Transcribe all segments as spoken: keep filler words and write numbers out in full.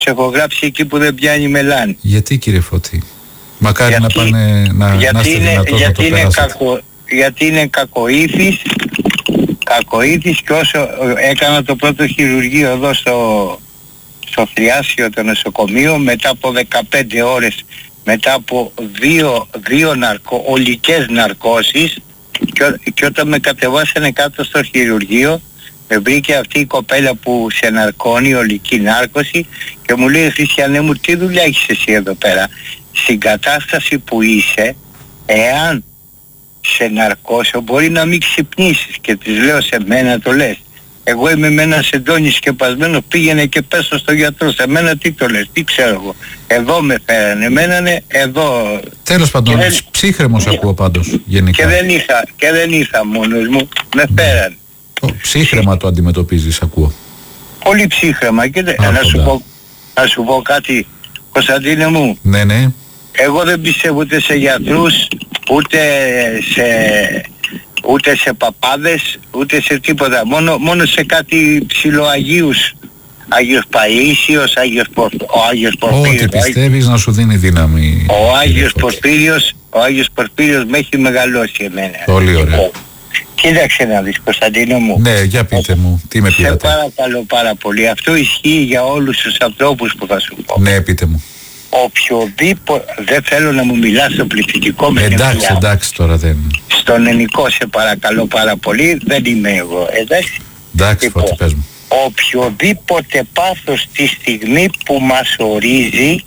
έχω γράψει εκεί που δεν πιάνει μελάνι. Γιατί, κύριε Φώτη? Μακάρι γιατί, να πάνε να, γιατί να είστε είναι, δυνατός γιατί να το είναι περάσετε. κακο, γιατί είναι κακοήθης, κακοήθης και όσο έκανα το πρώτο χειρουργείο εδώ στο, στο Θριάσιο το νοσοκομείο, μετά από δεκαπέντε ώρες, μετά από δύο, δύο ναρκο, ολικές ναρκώσεις, και, και όταν με κατεβάσανε κάτω στο χειρουργείο, με βρήκε αυτή η κοπέλα που σε ναρκώνει, ολική νάρκωση, και μου λέει: Χριστιανέ μου, τι δουλειά έχεις εσύ εδώ πέρα? Στην κατάσταση που είσαι, εάν σε ναρκώσω μπορεί να μην ξυπνήσεις. Και της λέω: σε μένα το λες? Εγώ είμαι με ένα σεντόνι σκεπασμένο, πήγαινε και πέσω στο γιατρό. Σε μένα τι το λες? Τι ξέρω εγώ? Εδώ με φέρανε, μένανε εδώ. Τέλος πάντων, δεν... ψύχρεμος ακούω πάντως γενικά. Και δεν ήρθα, και δεν ήρθα μόνος μου, με φέρανε. Ψύχρεμα το αντιμετωπίζεις, ακούω. Πολύ ψύχρεμα. Και δε... να, σου πω, να σου πω κάτι, Κωνσταντίνε μου. Ναι, ναι. Εγώ δεν πιστεύω ούτε σε γιατρούς, ούτε σε, ούτε σε παπάδες, ούτε σε τίποτα. Μόνο, μόνο σε κάτι ψιλοαγίους. Άγιος Παΐσιος, Άγιος Πορ, ο Άγιος Πορφύριος. Ό,τι πιστεύεις να σου δίνει δύναμη. Ο Άγιος Πορφύριος, ο Άγιος Πορφύριος με έχει μεγαλώσει εμένα. Πολύ ωραία. Κοίταξε να δεις, Κωνσταντίνο μου. Ναι, για πείτε μου, τι με πήρατε? Σε παρακαλώ πάρα πολύ. Αυτό ισχύει για όλους τους ανθρώπους που θα σου πω. Ναι, πείτε μου. Οποιοδήποτε, δεν θέλω να μου μιλάς στο πληθυντικό με εντάξει, την εντάξει τώρα δεν. Στον ελληνικό σε παρακαλώ πάρα πολύ, δεν είμαι εγώ, εντάξει. Εντάξει, λοιπόν, Φώτη, πες μου. Οποιοδήποτε πάθος τη στιγμή που μας ορίζει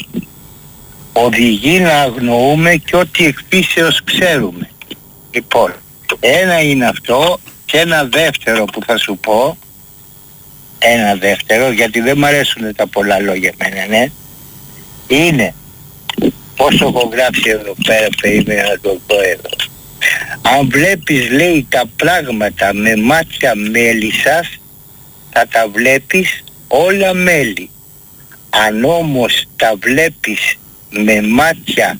οδηγεί να αγνοούμε και ό,τι εκ φύσεως ξέρουμε. Λοιπόν, ένα είναι αυτό, και ένα δεύτερο που θα σου πω, ένα δεύτερο, γιατί δεν μ' αρέσουν τα πολλά λόγια εμένα, ναι, είναι, πόσο έχω γράψει εδώ πέρα, περίμενα να το πω εδώ. Αν βλέπεις, λέει, τα πράγματα με μάτια μέλισσας, θα τα βλέπεις όλα μέλη. Αν όμως τα βλέπεις με μάτια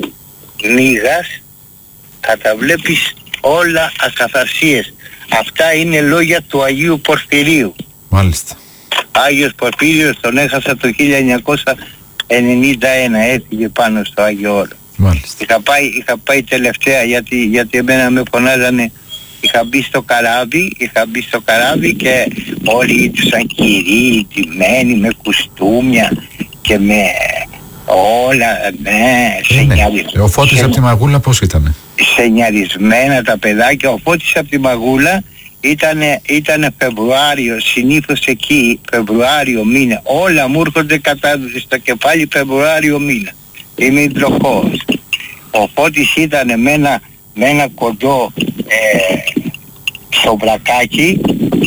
μύγας, θα τα βλέπεις όλα ακαθαρσίες. Αυτά είναι λόγια του Αγίου Πορφυρίου. Μάλιστα. Άγιος Πορφύριος τον έχασα το χίλια εννιακόσια ενενήντα ένα, έφυγε πάνω στο Άγιο Όρο. Μάλιστα. Είχα πάει, είχα πάει τελευταία γιατί, γιατί εμένα με φωνάζανε. Είχα μπει στο καράβι, είχα μπει στο καράβι και όλοι ήτουσαν κυρίοι, ντυμένοι με κουστούμια και με όλα, ναι, σενιαρισμένα. Ο Φώτης από τη Μαγούλα πώς ήτανε? Σενιαρισμένα τα παιδάκια. Ο Φώτης από τη Μαγούλα ήτανε, ήτανε Φεβρουάριο, συνήθως εκεί Φεβρουάριο μήνα. Όλα μου έρχονται κατά στο κεφάλι Φεβρουάριο μήνα. Είμαι υδροχόος. Ο Φώτης ήτανε με ένα, με ένα κοντό ε, στο βρακάκι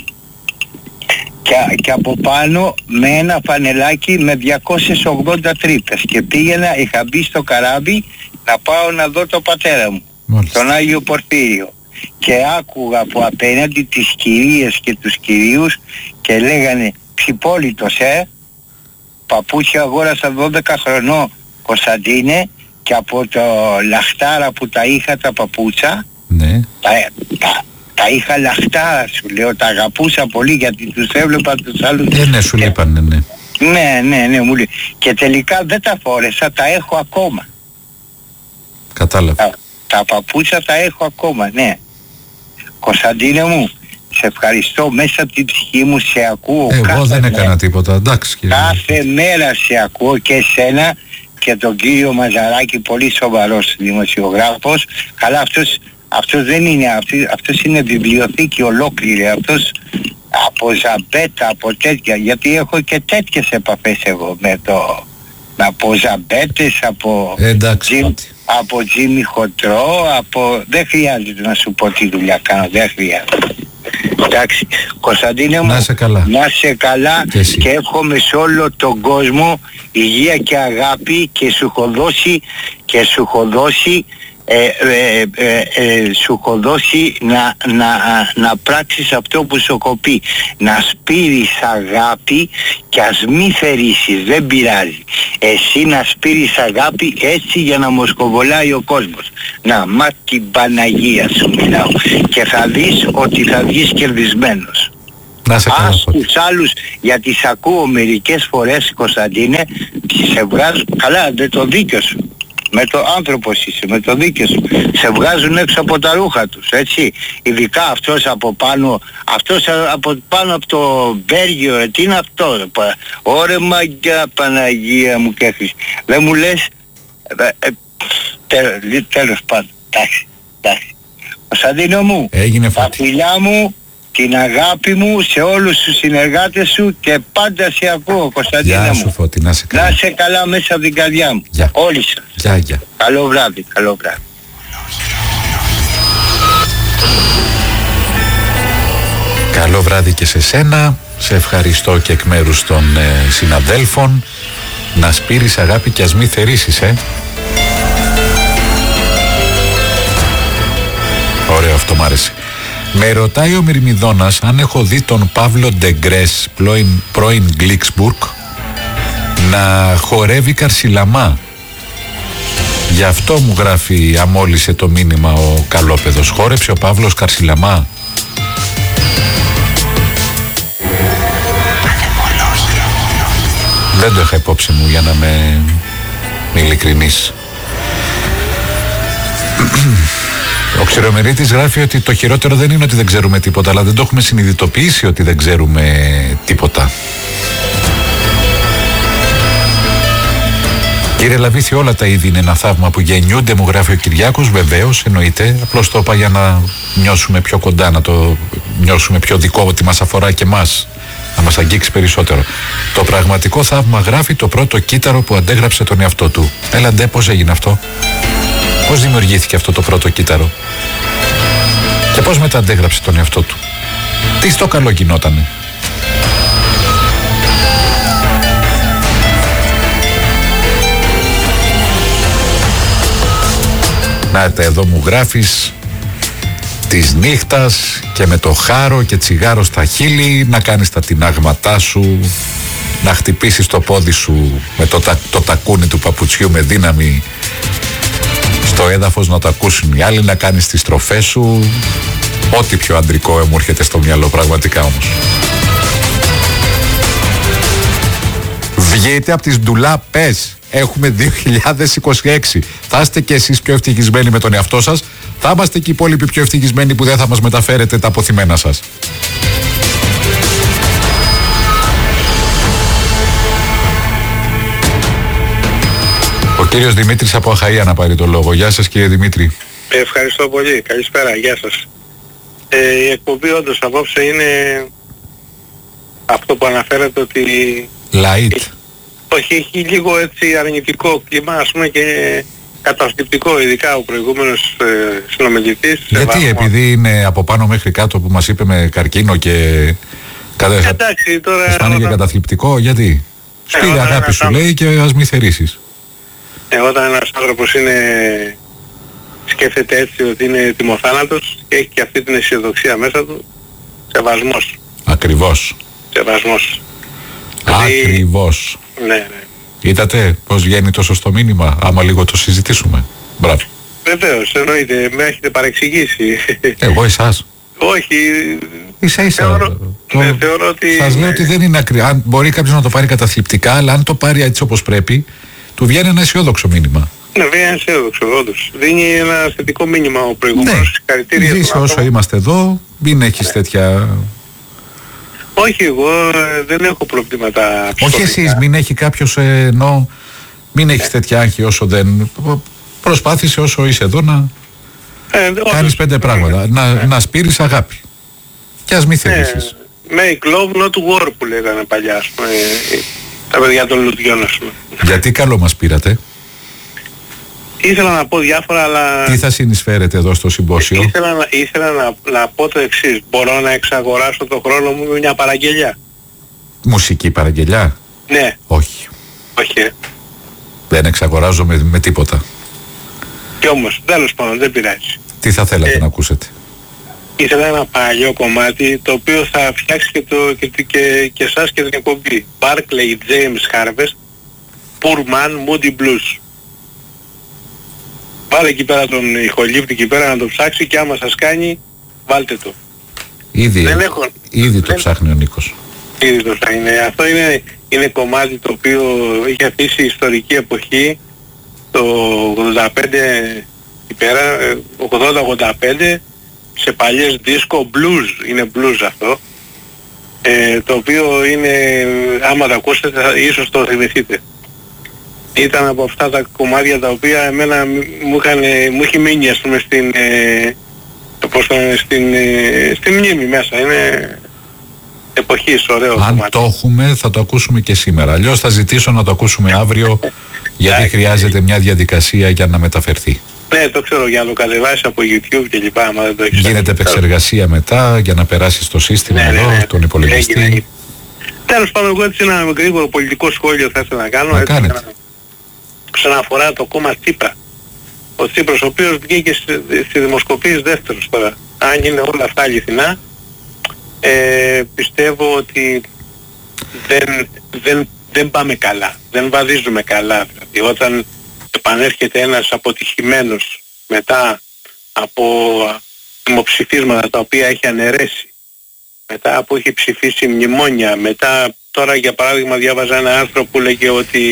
και, και από πάνω με ένα φανελάκι με διακόσιες ογδόντα τρύπες, και πήγαινα, είχα μπει στο καράβι να πάω να δω το πατέρα μου. Μάλιστα. Τον Άγιο Πορφύριο, και άκουγα από απέναντι τις κυρίες και τους κυρίους και λέγανε «Ψιπόλιτος, ε, παπούτσια αγόρασα δώδεκα χρονών, Κωνσταντίνε, και από το λαχτάρα που τα είχα τα παπούτσα, ναι. τα, τα, τα είχα λαχτάρα, σου λέω, τα αγαπούσα πολύ γιατί τους έβλεπα τους άλλους». Ε, ναι, σου λείπανε, ναι. Ναι, ναι, ναι, μου λέει. Και τελικά δεν τα φόρεσα, τα έχω ακόμα. Κατάλαβα. Τα, τα παπούτσα τα έχω ακόμα, ναι. Κωνσταντίνε μου, σε ευχαριστώ, μέσα από την ψυχή μου σε ακούω. Εγώ δεν έκανα μέρα. τίποτα, εντάξει κύριε. Κάθε μέρα σε ακούω, και εσένα και τον κύριο Μαζαράκη, πολύ σοβαρός δημοσιογράφος. Καλά, αυτός, αυτός δεν είναι, αυτός, αυτός είναι βιβλιοθήκη ολόκληρη, αυτός από Ζαμπέτα, από τέτοια, γιατί έχω και τέτοιες επαφές εγώ με το, από Ζαμπέτες, από εντάξει, Τζιμ, από Τζίμι Χοντρό, από, δεν χρειάζεται να σου πω τι δουλειά κάνω, δεν χρειάζεται. Εντάξει, Κωνσταντίνε μου, να είσαι καλά, να είσαι καλά και, και εύχομαι σε όλο τον κόσμο υγεία και αγάπη, και σου έχω δώσει, και σου έχω δώσει Ε, ε, ε, ε, σου έχω δώσει να, να, να πράξεις αυτό που σου έχω πει, να σπείρεις αγάπη και ας μη θερήσεις, δεν πειράζει, εσύ να σπείρεις αγάπη έτσι για να μοσκοβολάει ο κόσμος. Να, μα την Παναγία σου μιλάω, και θα δεις ότι θα βγεις κερδισμένος. Να σε καλά, ας Φώτη. τους άλλους, γιατί σ' ακούω μερικές φορές, Κωνσταντίνε, και σε βγάζουν, καλά, δεν το δίκιο σου. Με το άνθρωπος είσαι, με το δίκιο σου. Σε βγάζουν έξω από τα ρούχα τους, έτσι. Ειδικά αυτός από πάνω, αυτός από πάνω από το Βέλγιο, ρε, τι είναι αυτό, ρε, πα, ωρε μαγκιά, Παναγία μου και Χριστέ. Δεν μου λες, ε, ε, τέλος, τέλος πάντων, εντάξει, εντάξει. Κωνσταντίνο μου, Έγινε, τα Φώτη. φιλιά μου, την αγάπη μου σε όλους τους συνεργάτες σου και πάντα σε ακούω, Κωνσταντίνα Γεια σου, μου. Φώτη, να σε Να καλά. σε καλά μέσα από την καρδιά μου. Γεια. Όλοι σας. Γεια, γεια. Καλό βράδυ, καλό βράδυ. Καλό βράδυ και σε σένα. Σε ευχαριστώ και εκ μέρους των ε, συναδέλφων. Να σπείρεις αγάπη και ας μη θερήσεις, ε. Ωραίο αυτό, μ' άρεσε. Με ρωτάει ο Μυρμηδόνας αν έχω δει τον Παύλο Ντεγκρές, πρώην, πρώην Γκλίξμπουργκ, να χορεύει καρσιλαμά. Γι' αυτό μου γράφει, αμόλυσε το μήνυμα ο καλόπεδος. Χόρεψε ο Παύλος καρσιλαμά. Δεν το είχα υπόψη μου, για να με ειλικρινής. Ο Ξηρομερίτης γράφει ότι το χειρότερο δεν είναι ότι δεν ξέρουμε τίποτα, αλλά δεν το έχουμε συνειδητοποιήσει ότι δεν ξέρουμε τίποτα. Κύριε Λαβίθη, όλα τα είδη είναι ένα θαύμα που γεννιούνται, μου γράφει ο Κυριάκος. Βεβαίως, εννοείται. Απλώς το είπα για να νιώσουμε πιο κοντά, να το νιώσουμε πιο δικό, ότι μας αφορά και εμάς, να μας αγγίξει περισσότερο. Το πραγματικό θαύμα, γράφει, το πρώτο κύτταρο που αντέγραψε τον εαυτό του. Έλα ντε, πώς έγινε αυτό? Πώς δημιουργήθηκε αυτό το πρώτο κύτταρο? Και πώς μετά αντέγραψε τον εαυτό του? Τι στο καλό γινότανε? Να τα εδώ μου γράφεις της νύχτας και με το χάρο και τσιγάρο στα χείλη να κάνεις τα τινάγματά σου, να χτυπήσεις το πόδι σου με το, τα, το τακούνι του παπουτσιού με δύναμη στο έδαφος, να το ακούσουν οι άλλοι, να κάνεις τις στροφές σου. Ό,τι πιο αντρικό μου έρχεται στο μυαλό, πραγματικά όμως. Βγείτε από τις ντουλάπες. Έχουμε δύο χιλιάδες είκοσι έξι. Θα είστε και εσείς πιο ευτυχισμένοι με τον εαυτό σας. Θα είμαστε και οι υπόλοιποι πιο ευτυχισμένοι που δεν θα μας μεταφέρετε τα αποθυμένα σας. Ο κύριος Δημήτρης από Αχαΐα να πάρει το λόγο. Γεια σας, κύριε Δημήτρη. Ευχαριστώ πολύ. Καλησπέρα. Γεια σας. Ε, η εκπομπή όντως απόψε είναι αυτό που αναφέρατε ότι... Λαΐτ. Όχι, έχει λίγο έτσι αρνητικό κλίμα, ας πούμε, και καταστρεπτικό, ειδικά ο προηγούμενος ε, συνομιλητής. Γιατί, επειδή είναι από πάνω μέχρι κάτω που μας είπε με καρκίνο και... Εντάξει, τώρα... Σας φάνηκε όταν... καταθλιπτικό, γιατί? Σπήρε ε, αγάπη σου, λέει, και ας μη θερήσεις. Ε, όταν ένας άνθρωπος είναι... σκέφτεται έτσι ότι είναι τιμοθάνατος και έχει και αυτή την αισιοδοξία μέσα του, σεβασμός. Ακριβώς. Σεβασμός. Ακριβώς. Ναι, ναι. Είδατε πώς βγαίνει το σωστό μήνυμα, άμα λίγο το συζητήσουμε. Μπράβο. Βεβαίως, εννοείται, με έχετε παρεξηγήσει. Εγώ εσάς. Όχι. Ίσα ίσα. Θεωρώ, το... ναι, θεωρώ ότι... Σας λέω ότι δεν είναι ακριβώς. Αν μπορεί κάποιος να το πάρει καταθλιπτικά, αλλά αν το πάρει έτσι όπως πρέπει, του βγαίνει ένα αισιόδοξο μήνυμα. Ναι, βγαίνει ένα αισιόδοξο, όντως. Δίνει ένα θετικό μήνυμα ο προηγούμενος. Ναι. Συγχαρητήρια. Ζήσε όσο είμαστε εδώ, μην έχεις ναι. τέτοια... Όχι, εγώ ε, δεν έχω προβλήματα ψυχολογικά. Όχι εσείς, μην έχει κάποιος, ε, ενώ μην έχεις τέτοια άγχη όσο δεν... Προσπάθησε όσο είσαι εδώ να ε, κάνεις πέντε πράγματα. Να, ναι. να σπείρεις αγάπη. Και ας μη θερήσεις. Make love, not war που λέγανε παλιά, ας πούμε, τα παιδιά των Λουδιών, ας πούμε. Γιατί καλό μας πήρατε? Ήθελα να πω διάφορα, αλλά... Τι θα συνεισφέρετε εδώ στο συμπόσιο? Ήθελα, να, ήθελα να, να πω το εξής. Μπορώ να εξαγοράσω το χρόνο μου με μια παραγγελιά? Μουσική παραγγελιά? Ναι. Όχι. Όχι. Ε. Δεν εξαγοράζω με, με τίποτα. Κι όμως, τέλος πάντων, δεν πειράζει. Τι θα θέλατε ε, να ακούσετε? Ήθελα ένα παλιό κομμάτι το οποίο θα φτιάξει και, το, και, και, και εσάς και την εκπομπή. Barclay James Harvest, Poor Man, Moody Blues. Βάλε εκεί πέρα τον ηχολήπτη εκεί πέρα να το ψάξει και άμα σας κάνει, βάλτε το. Ήδη, δεν έχω, ήδη το δεν... ψάχνει ο Νίκος. Ήδη το ψάχνει. Αυτό είναι, είναι κομμάτι το οποίο είχε αφήσει η ιστορική εποχή το ογδόντα πέντε πέρα, ογδόντα ογδόντα πέντε, σε παλιές δίσκο blues, είναι blues αυτό, ε, το οποίο είναι, άμα το ακούσετε θα, ίσως το θυμηθείτε. Ήταν από αυτά τα κομμάτια τα οποία εμένα μου, είχαν, μου είχε μείνει, ας πούμε, στην, ε, πώς το, στην, ε, στη μνήμη μέσα. Είναι εποχής, ωραίο Αν κομμάτι. Το έχουμε θα το ακούσουμε και σήμερα. Αλλιώς θα ζητήσω να το ακούσουμε αύριο, γιατί χρειάζεται μια διαδικασία για να μεταφερθεί. Ναι, το ξέρω, για να το κατεβάσεις από YouTube και λοιπά, άμα δεν το έχεις. Γίνεται επεξεργασία μετά για να περάσει στο σύστημα, ναι, εδώ, ναι, ναι, τον υπολογιστή. Έγινε. Τέλος πάντων, εγώ έτσι ένα γρήγορο πολιτικό σχόλιο θα ήθελα να κάνω. Να κάνετε. Έτσι, όσον αφορά το κόμμα Τσίπρα. Ο Τσίπρος, ο οποίος βγήκε στη, στη δημοσκοπής δεύτερος τώρα. Αν είναι όλα αυτά αληθινά, ε, πιστεύω ότι δεν, δεν, δεν πάμε καλά. Δεν βαδίζουμε καλά. Δηλαδή, όταν επανέρχεται ένας αποτυχημένος μετά από δημοψηφίσματα τα οποία έχει αναιρέσει, μετά από έχει ψηφίσει μνημόνια, μετά τώρα για παράδειγμα διάβαζα ένα άρθρο που λέγε ότι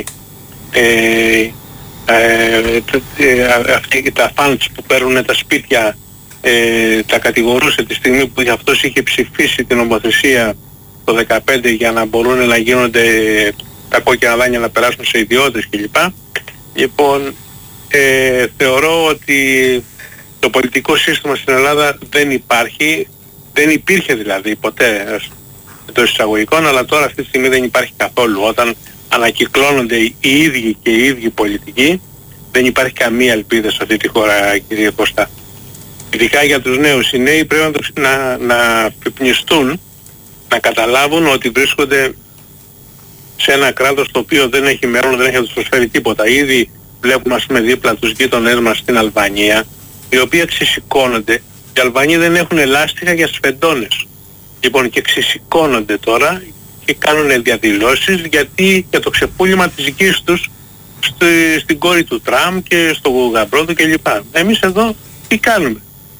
ε, ε, ε, αυτοί τα funds που παίρνουν τα σπίτια ε, τα κατηγορούσε τη στιγμή που αυτός είχε ψηφίσει την νομοθεσία το δεκαπέντε για να μπορούν να γίνονται τα κόκκινα δάνεια να περάσουν σε ιδιώτες κλπ. Λοιπόν, ε, θεωρώ ότι το πολιτικό σύστημα στην Ελλάδα δεν υπάρχει, δεν υπήρχε δηλαδή ποτέ εντός εισαγωγικών, αλλά τώρα αυτή τη στιγμή δεν υπάρχει καθόλου. Όταν ανακυκλώνονται οι ίδιοι και οι ίδιοι πολιτικοί, δεν υπάρχει καμία ελπίδα σε αυτή τη χώρα, κύριε Κώστα. Ειδικά για τους νέους. Οι νέοι πρέπει να, το, να, να πυπνιστούν, να καταλάβουν ότι βρίσκονται σε ένα κράτος το οποίο δεν έχει μέλλον, δεν έχει να τους προσφέρει τίποτα. Ήδη βλέπουμε, ας πούμε, δίπλα τους γείτονές μας στην Αλβανία, οι οποίοι ξεσηκώνονται. Οι Αλβανοί δεν έχουν ελάστιχα για σφεντώνες. Λοιπόν, και ξεσηκώνονται τώρα και κάνουν διαδηλώσεις γιατί για το ξεπούλημα της γης τους στη, στην κόρη του Τραμπ και στο γαμπρό του κλπ. Εμείς εδώ τι κάνουμε?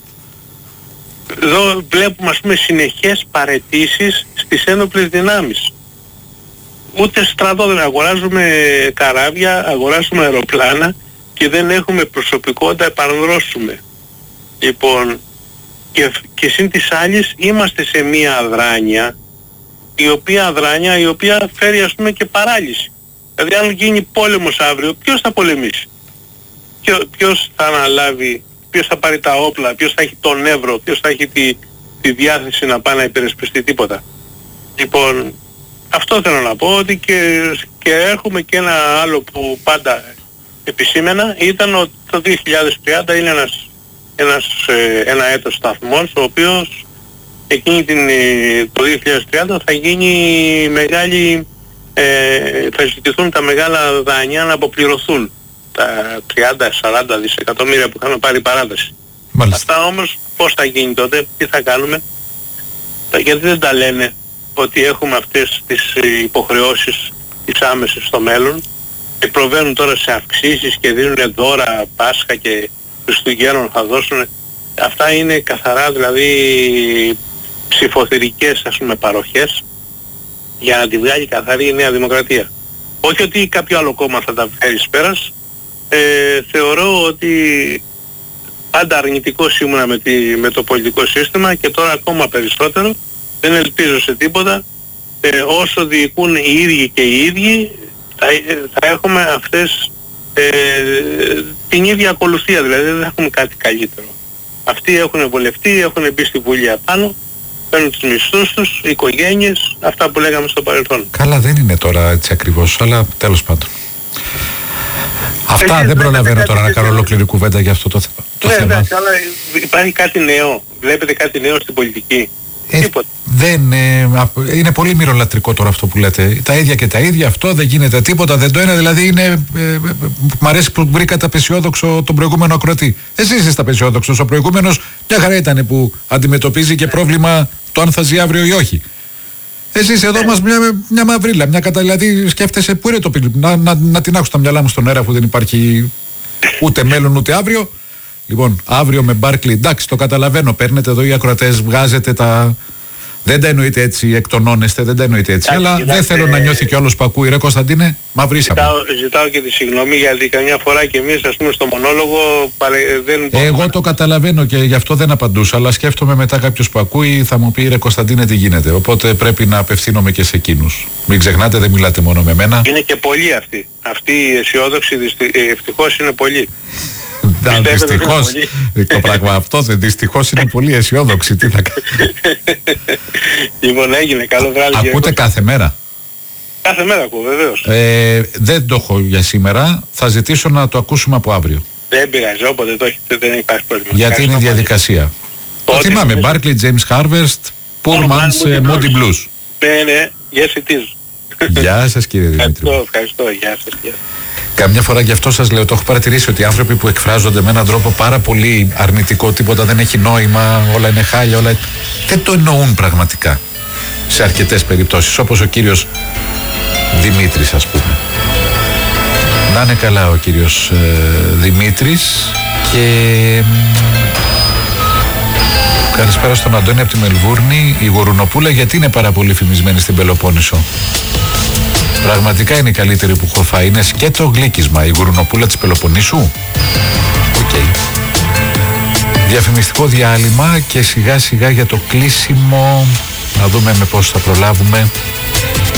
Εδώ βλέπουμε, ας πούμε, συνεχές παραιτήσεις στις ένοπλες δυνάμεις. Ούτε στρατό δεν αγοράζουμε, καράβια, αγοράζουμε αεροπλάνα και δεν έχουμε προσωπικότητα, επανδρώσουμε. Λοιπόν, και, και συν της άλλης είμαστε σε μία αδράνεια, η οποία αδράνεια, η οποία φέρει, ας πούμε, και παράλυση. Δηλαδή αν γίνει πόλεμος αύριο, ποιος θα πολεμήσει? Ποιο, ποιος θα αναλάβει, ποιος θα πάρει τα όπλα, ποιος θα έχει τον Εύρο, ποιος θα έχει τη, τη διάθεση να πάει να υπερασπιστεί τίποτα? Λοιπόν, αυτό θέλω να πω, ότι και, και έχουμε και ένα άλλο που πάντα επισήμενα, ήταν ότι το δύο χιλιάδες τριάντα είναι ένας, ένας, ε, ένα έτος σταθμός, ο οποίος εκείνη την, το δύο χιλιάδες τριάντα θα γίνει μεγάλη, ε, θα ζητηθούν τα μεγάλα δάνεια να αποπληρωθούν, τα τριάντα σαράντα δισεκατομμύρια που είχαμε πάρει παράταση. Μάλιστα. Αυτά όμως πώς θα γίνει τότε, τι θα κάνουμε? Γιατί δεν τα λένε ότι έχουμε αυτές τις υποχρεώσεις τις άμεσες στο μέλλον και προβαίνουν τώρα σε αυξήσεις και δίνουν δώρα Πάσχα και Χριστουγέννων θα δώσουν. Αυτά είναι καθαρά δηλαδή ψηφοθυρικές, ας πούμε, παροχές για να τη βγάλει καθαρή η Νέα Δημοκρατία. Όχι ότι κάποιο άλλο κόμμα θα τα φέρει πέρας. Ε, θεωρώ ότι πάντα αρνητικός ήμουνα με, τη, με το πολιτικό σύστημα και τώρα ακόμα περισσότερο. Δεν ελπίζω σε τίποτα. Ε, όσο διοικούν οι ίδιοι και οι ίδιοι θα, θα έχουμε αυτές ε, την ίδια ακολουθία, δηλαδή δεν έχουμε κάτι καλύτερο. Αυτοί έχουν βολευτεί, έχουν μπει στη Βουλή απάνω, παίρνουν τους μισθούς τους, οι οικογένειες, αυτά που λέγαμε στο παρελθόν. Καλά, δεν είναι τώρα έτσι ακριβώς, αλλά τέλος πάντων. Αυτά. Εσείς δεν προλαβαίνω τώρα να κάνω ολόκληρη κουβέντα για αυτό το, το ναι, θέμα. Ναι, αλλά υπάρχει κάτι νέο. Βλέπετε κάτι νέο στην πολιτική? Ε, δεν, ε, είναι πολύ μυρολατρικό τώρα αυτό που λέτε. Τα ίδια και τα ίδια, αυτό δεν γίνεται τίποτα, δεν το ένα. Δηλαδή είναι. Ε, ε, μ' αρέσει που βρήκατε απεσιόδοξο τον προηγούμενο ακροατή. Εσείς είστε απεσιόδοξος. Ο προηγούμενος μια χαρά ήταν που αντιμετωπίζει και πρόβλημα το αν θα ζει αύριο ή όχι. Εσείς εδώ μας μια, μια μαυρίλα, μια κατα... δηλαδή σκέφτεσαι πού είναι το πιλ... να, να, να την άκουσα τα μυαλά μου στον αέρα, αφού δεν υπάρχει ούτε μέλλον ούτε αύριο. Λοιπόν, αύριο με Barkley, εντάξει, το καταλαβαίνω. Παίρνετε εδώ οι ακροατές, βγάζετε τα. Δεν τα εννοείτε έτσι, εκτονώνεστε, δεν τα εννοείτε έτσι. Εντάξει, αλλά κοιτάξτε, δεν θέλω να νιώθει κι όλος που ακούει. Ρε Κωνσταντίνε, μαυρίσαμε. Ζητάω, ζητάω και τη συγγνώμη γιατί καμιά φορά και εμείς, ας πούμε, στο μονόλογο παρε, δεν μπορούμε. Εγώ το καταλαβαίνω και γι' αυτό δεν απαντούσα. Αλλά σκέφτομαι μετά κάποιος που ακούει θα μου πει ρε Κωνσταντίνε τι γίνεται. Οπότε πρέπει να απευθύνομαι και σε εκείνους. Μην ξεχνάτε, δεν μιλάτε μόνο με μένα. Είναι και πολλοί αυτοί. Αυτοί οι αισιόδοξοι ευτυχώς είναι πολλοί. Δυστυχώς το πράγμα αυτό δεν δυστυχώς είναι πολύ αισιόδοξη. Τι θα κάνει. Λοιπόν, έγινε. Καλό βράδυ. Ακούτε κάθε μέρα? Κάθε μέρα ακούω, βεβαίως. Ε, δεν το έχω για σήμερα. Θα ζητήσω να το ακούσουμε από αύριο. Δεν πειράζει, όποτε το έχετε δεν υπάρχει πρόβλημα. Γιατί είναι η διαδικασία. Το θυμάμαι. Barkley, James Harvest, Poor Man's Moody Blues. Ναι, ναι. Yes it is. Γεια σας κύριε Δημήτρη. Ευχαριστώ, ευχαριστώ. Γεια σας. Γεια. Καμιά φορά γι' αυτό σας λέω, το έχω παρατηρήσει ότι οι άνθρωποι που εκφράζονται με έναν τρόπο πάρα πολύ αρνητικό, τίποτα δεν έχει νόημα, όλα είναι χάλια, όλα... δεν το εννοούν πραγματικά σε αρκετές περιπτώσεις, όπως ο κύριος Δημήτρης ας πούμε. Να είναι καλά ο κύριος ε, Δημήτρης και... Καλησπέρα στον Αντώνη από τη Μελβούρνη. Η Γουρουνοπούλα γιατί είναι πάρα πολύ φημισμένη στην Πελοπόννησο? Πραγματικά είναι η καλύτερη που έχω φάει. Είναι σκέτο γλύκισμα. Η Γουρουνοπούλα της Πελοποννήσου. Οκ. Okay. Διαφημιστικό διάλειμμα και σιγά σιγά για το κλείσιμο. Να δούμε με πώς θα προλάβουμε.